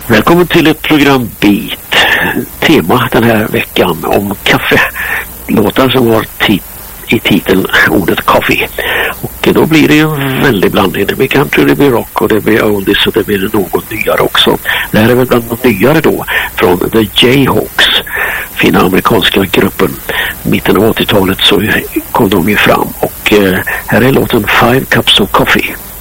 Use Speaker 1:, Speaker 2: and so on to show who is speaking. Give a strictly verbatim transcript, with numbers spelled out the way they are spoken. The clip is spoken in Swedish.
Speaker 1: Välkommen till ett program Beat. Tema den här veckan om kaffe. Låtar som har tit- i titeln ordet coffee. Och då blir det en väldig blandning. Det blir country, det blir rock och det blir oldies och det blir något nyare också. Det här är väl bland de nyare då från The Jayhawks, fina amerikanska gruppen. Mitten av åttiotalet så kom de ju fram och eh, här är låten Five Cups of Coffee.